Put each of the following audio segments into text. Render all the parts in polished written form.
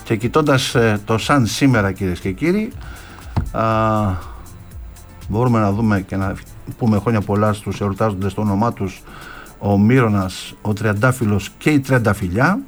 Και κοιτώντας το σαν σήμερα, κυρίες και κύριοι, μπορούμε να δούμε και να πούμε χρόνια πολλά στους εορτάζοντες το όνομά τους, ο Μύρονας, ο Τριαντάφυλλος και η Τριανταφυλιά.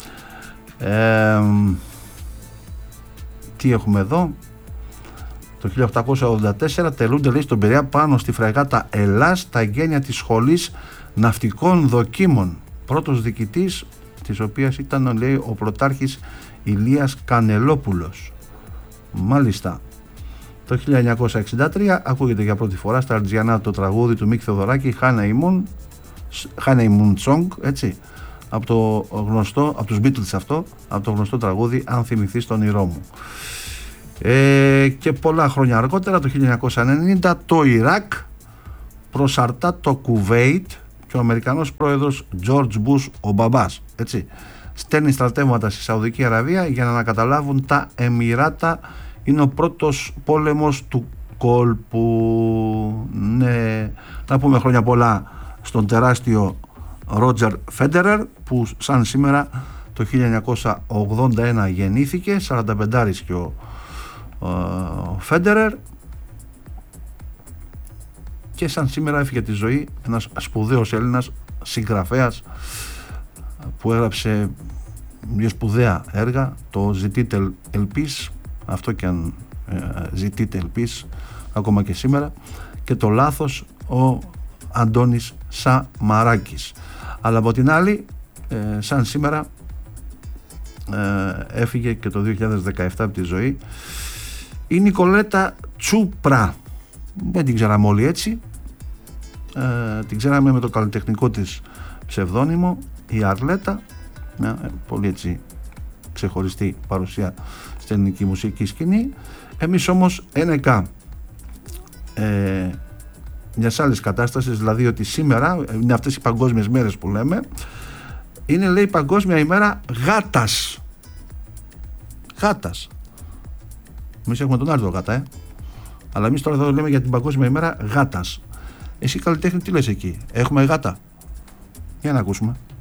Τι έχουμε εδώ? Το 1884 τελούνται, λέει, στον Πειραιά πάνω στη φρεγάτα Ελλάς τα εγγένεια της Σχολής Ναυτικών Δοκίμων, πρώτος διοικητής της οποίας ήταν, λέει, ο πρωτάρχης Ηλίας Κανελόπουλος. Μάλιστα. Το 1963 ακούγεται για πρώτη φορά στα Αρτζιανά το τραγούδι του Μίκη Θεοδωράκη, Honeymoon Song, έτσι, από τους Beatles αυτό, από το γνωστό τραγούδι Αν θυμηθείς τον όνειρό μου. Και πολλά χρόνια αργότερα, το 1990, το Ιράκ προσαρτά το Κουβέιτ και ο Αμερικανός πρόεδρος George Bush, ο μπαμπάς, έτσι, στέλνει στρατεύματα στη Σαουδική Αραβία για να ανακαταλάβουν τα Εμιράτα. Είναι ο πρώτος πόλεμος του κόλπου. Ναι, να πούμε χρόνια πολλά στον τεράστιο Ρότζερ Φέντερερ, που σαν σήμερα το 1981 γεννήθηκε, 45 και ο Φέντερερ, και σαν σήμερα έφυγε τη ζωή ένας σπουδαίος Έλληνας συγγραφέας που έγραψε μια σπουδαία έργα, το «Ζητείτε ελπίς», αυτό και αν ζητείτε ελπίς ακόμα και σήμερα, και το «Λάθος», ο Αντώνης Σαμαράκης. Αλλά από την άλλη, σαν σήμερα έφυγε και το 2017 από τη ζωή η Νικολέτα Τσούπρα. Δεν την ξέραμε όλοι έτσι, την ξέραμε με το καλλιτεχνικό της ψευδόνυμο, η Αρλέτα, μια πολύ έτσι ξεχωριστή παρουσία στην ελληνική μουσική σκηνή. Εμείς όμως ένεκα μιας άλλης κατάστασης, δηλαδή ότι σήμερα είναι αυτές οι παγκόσμιες μέρες που λέμε, είναι, λέει, παγκόσμια ημέρα γάτας. Γάτας. Εμείς έχουμε τον άλλο γάτα, αλλά εμείς τώρα εδώ λέμε για την παγκόσμια ημέρα γάτας. Εσύ, καλλιτέχνη, τι λες εκεί? Έχουμε γάτα? Για να ακούσουμε.